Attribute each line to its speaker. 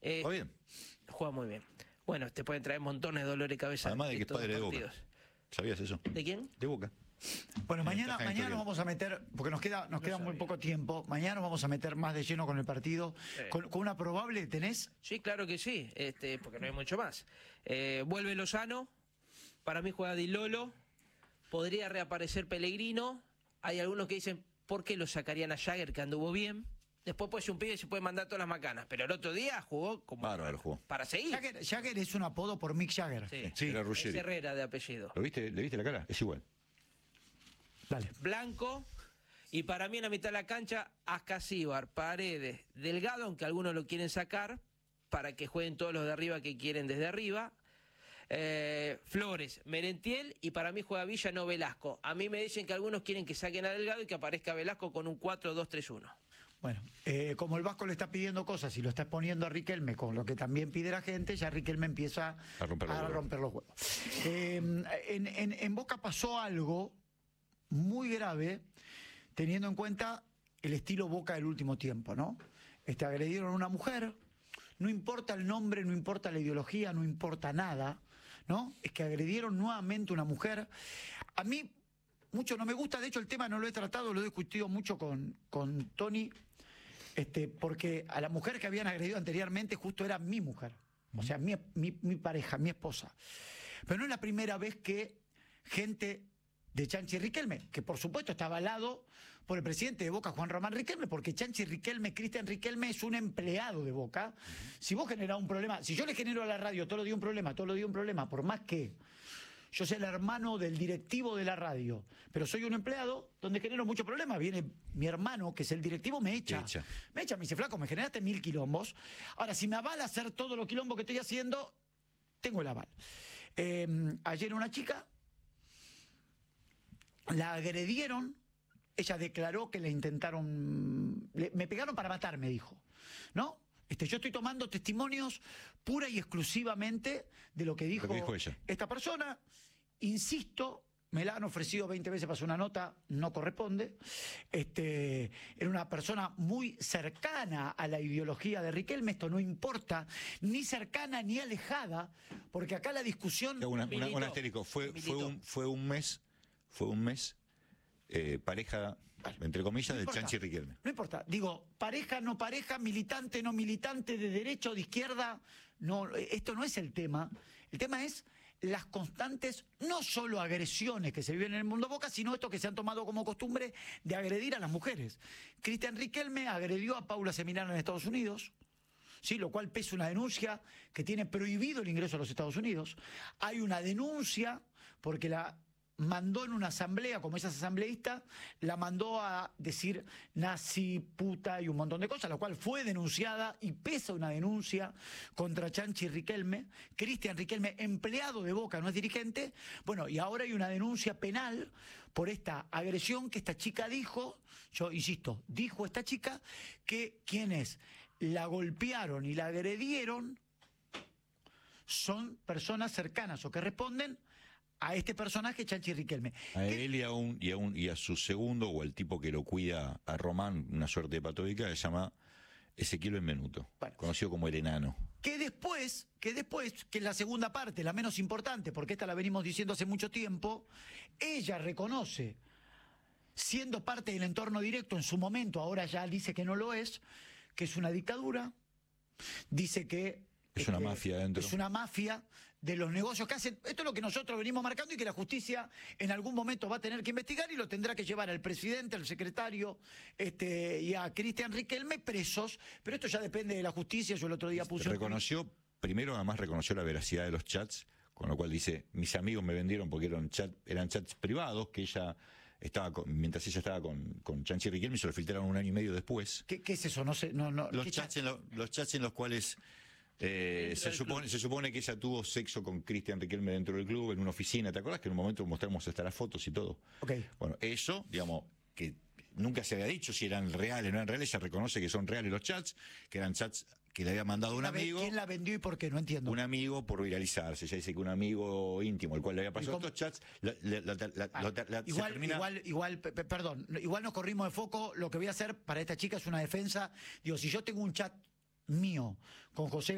Speaker 1: Está bien.
Speaker 2: Juega muy bien. Bueno, te pueden traer montones de dolor de cabeza.
Speaker 1: Además de que es padre de Boca. ¿Sabías eso?
Speaker 2: ¿De quién?
Speaker 1: De Boca.
Speaker 3: Bueno, mañana nos vamos a meter, porque nos queda muy poco tiempo, mañana nos vamos a meter más de lleno con el partido. ¿Con una probable tenés?
Speaker 2: Sí, claro que sí, porque no hay mucho más. Vuelve Lozano, para mí juega Di Lolo, podría reaparecer Pellegrino. Hay algunos que dicen, ¿por qué lo sacarían a Jagger, que anduvo bien? Después puede ser un pibe y se puede mandar todas las macanas. Pero el otro día jugó como
Speaker 1: jugó
Speaker 2: para seguir.
Speaker 3: Jagger es un apodo por Mick Jagger.
Speaker 2: Sí,
Speaker 1: era Ruggeri.
Speaker 2: Es Herrera de apellido.
Speaker 1: ¿Le viste la cara? Es igual.
Speaker 3: Dale.
Speaker 2: Blanco, y para mí en la mitad de la cancha, Ascasíbar, Paredes, Delgado, aunque algunos lo quieren sacar, para que jueguen todos los de arriba que quieren desde arriba. Flores, Merentiel, y para mí juega Villa, no Velasco. A mí me dicen que algunos quieren que saquen a Delgado y que aparezca Velasco con un 4-2-3-1.
Speaker 3: Bueno, como el Vasco le está pidiendo cosas y lo está exponiendo a Riquelme con lo que también pide la gente, ya Riquelme empieza a romper los huevos. En Boca pasó algo muy grave, teniendo en cuenta el estilo Boca del último tiempo, ¿no? Agredieron a una mujer, no importa el nombre, no importa la ideología, no importa nada, ¿no? Es que agredieron nuevamente a una mujer. A mí mucho no me gusta, de hecho el tema no lo he tratado, lo he discutido mucho con Tony, porque a la mujer que habían agredido anteriormente justo era mi mujer, o sea, mi pareja, mi esposa. Pero no es la primera vez que gente de Chanchi Riquelme, que por supuesto está avalado por el presidente de Boca, Juan Román Riquelme, porque Chanchi Riquelme, Cristian Riquelme, es un empleado de Boca. Si vos generás un problema, si yo le genero a la radio todos los días un problema, por más que yo sea el hermano del directivo de la radio, pero soy un empleado donde genero mucho problema. Viene mi hermano, que es el directivo, me echa, me dice, flaco, me generaste 1000 quilombos. Ahora, si me avala hacer todos los quilombos que estoy haciendo, tengo el aval. Ayer una chica la agredieron, ella declaró que le intentaron, me pegaron para matar, me dijo, ¿no? Yo estoy tomando testimonios pura y exclusivamente de lo que dijo
Speaker 1: ella.
Speaker 3: Esta persona. Insisto, me la han ofrecido 20 veces para hacer una nota, no corresponde. Era una persona muy cercana a la ideología de Riquelme, esto no importa, ni cercana ni alejada, porque acá la discusión...
Speaker 1: Un asterisco, fue un mes pareja, entre comillas, no de Chanchi Riquelme.
Speaker 3: No importa, digo, pareja, no pareja, militante, no militante, de derecha o de izquierda, no, esto no es el tema. El tema es las constantes, no solo agresiones que se viven en el mundo Boca, sino esto que se han tomado como costumbre de agredir a las mujeres. Cristian Riquelme agredió a Paula Seminara en Estados Unidos, ¿sí? Lo cual pesa una denuncia que tiene prohibido el ingreso a los Estados Unidos. Hay una denuncia porque la mandó en una asamblea, como esa asambleísta, la mandó a decir nazi, puta y un montón de cosas, lo cual fue denunciada y pesa una denuncia contra Chanchi Riquelme, Cristian Riquelme, empleado de Boca, no es dirigente. Bueno, y ahora hay una denuncia penal por esta agresión que esta chica dijo, yo insisto, dijo esta chica que quienes la golpearon y la agredieron son personas cercanas o que responden a este personaje, Chanchi Riquelme.
Speaker 1: A él y a su segundo, o el tipo que lo cuida a Román, una suerte de patódica, se llama Ezequiel Benvenuto, conocido como el enano.
Speaker 3: Que después, que es la segunda parte, la menos importante, porque esta la venimos diciendo hace mucho tiempo, ella reconoce, siendo parte del entorno directo en su momento, ahora ya dice que no lo es, que es una dictadura, dice que
Speaker 1: es una mafia adentro.
Speaker 3: Es una mafia de los negocios que hacen. Esto es lo que nosotros venimos marcando y que la justicia en algún momento va a tener que investigar y lo tendrá que llevar al presidente, al secretario y a Cristian Riquelme presos. Pero esto ya depende de la justicia. Yo el otro día puse...
Speaker 1: Primero además reconoció la veracidad de los chats, con lo cual dice, mis amigos me vendieron porque eran chats privados, que ella... mientras ella estaba con Chanchi Riquelme, se lo filtraron 1 año y medio después.
Speaker 3: ¿Qué es eso? No sé.
Speaker 1: Los chats en los cuales... se supone que ella tuvo sexo con Cristian Riquelme dentro del club, en una oficina. ¿Te acuerdas que en un momento mostramos hasta las fotos y todo?
Speaker 3: Okay.
Speaker 1: Bueno, eso, digamos, que nunca se había dicho si eran reales o no eran reales. Ella reconoce que son reales los chats, que eran chats que le había mandado un amigo.
Speaker 3: ¿Quién la vendió y por qué? No entiendo.
Speaker 1: Un amigo por viralizarse. Ella dice que un amigo íntimo, el cual le había pasado estos chats.
Speaker 3: Igual nos corrimos de foco. Lo que voy a hacer para esta chica es una defensa. Digo, si yo tengo un chat mío con José